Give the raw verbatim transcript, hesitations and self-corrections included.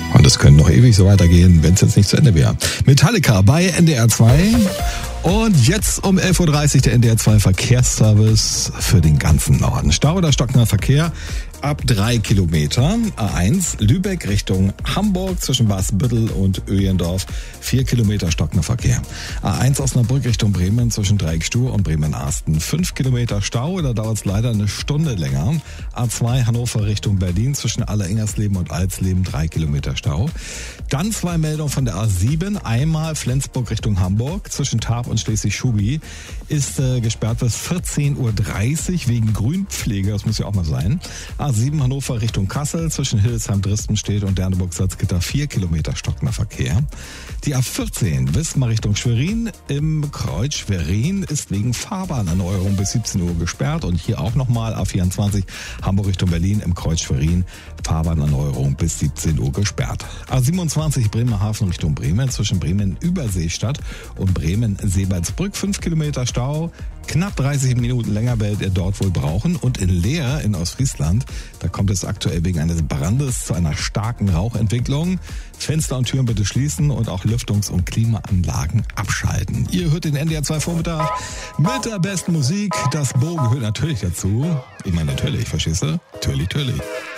Und es könnte noch ewig so weitergehen, wenn es jetzt nicht zu Ende wäre. Metallica bei N D R zwei. Und jetzt um elf Uhr dreißig der N D R zwei Verkehrsservice für den ganzen Norden. Stau oder stockender Verkehr ab drei Kilometer. A eins Lübeck Richtung Hamburg zwischen Basbüttel und Öjendorf. vier Kilometer stockender Verkehr. A eins Osnabrück Richtung Bremen zwischen Dreieckstuhl und Bremen-Arsten. fünf Kilometer Stau, da dauert es leider eine Stunde länger. A zwei Hannover Richtung Berlin zwischen Allerengersleben und Alsleben. drei Kilometer Stau. Dann zwei Meldungen von der A sieben. Einmal Flensburg Richtung Hamburg zwischen Tarp und Schleswig-Schubi ist äh, gesperrt bis vierzehn Uhr dreißig wegen Grünpflege. Das muss ja auch mal sein. A sieben Hannover Richtung Kassel zwischen Hildesheim-Dristenstedt und Derneburg-Salzgitter. vier Kilometer stockender Verkehr. Die A vierzehn Wismar Richtung Schwerin im Kreuz Schwerin ist wegen Fahrbahnerneuerung bis siebzehn Uhr gesperrt. Und hier auch nochmal A vierundzwanzig Hamburg Richtung Berlin im Kreuz Schwerin. Fahrbahnerneuerung bis siebzehn Uhr gesperrt. A siebenundzwanzig Bremerhaven Richtung Bremen zwischen Bremen-Überseestadt und Bremen-Seebaldsbrück. fünf Kilometer Stau. Knapp dreißig Minuten länger werdet ihr dort wohl brauchen. Und in Leer in Ostfriesland, da kommt es aktuell wegen eines Brandes zu einer starken Rauchentwicklung. Fenster und Türen bitte schließen und auch Lüftungs- und Klimaanlagen abschalten. Ihr hört den N D R zwei Vormittag mit der besten Musik. Das Bo gehört natürlich dazu. Ich meine natürlich, verstehst du? Natürlich, natürlich.